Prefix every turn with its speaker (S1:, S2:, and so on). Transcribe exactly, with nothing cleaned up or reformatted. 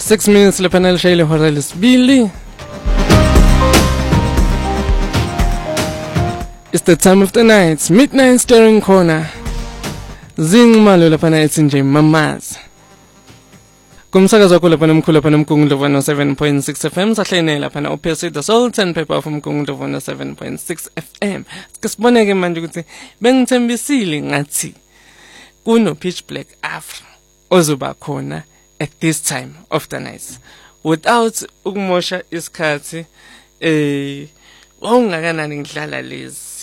S1: Six minutes le panel shayile hora lesibili. It's the time of the night, midnight staring corner. Zing malo la pana it's nje mamazi. Kumsakazo wakho lapha nomkhulu lapha nomgungu no seven point six F M sahlene lapha na P C the Salt and Pepper from Mgungu no seven point six F M. Kasiboneke manje ukuthi bengithembisile ngathi kuno Pitch Black Afro ozoba khona at this time of the night without ukumosha isikhathi eh ungakanani ngidlala lezi